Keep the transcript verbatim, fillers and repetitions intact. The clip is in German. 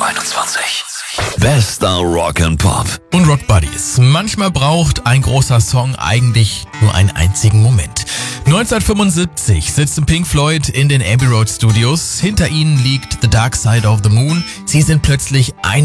einundzwanzig. Bester Rock and Pop. Und Rock Buddies. Manchmal braucht ein großer Song eigentlich nur einen einzigen Moment. neunzehnhundertfünfundsiebzig sitzen Pink Floyd in den Abbey Road Studios. Hinter ihnen liegt The Dark Side of the Moon. Sie sind plötzlich eine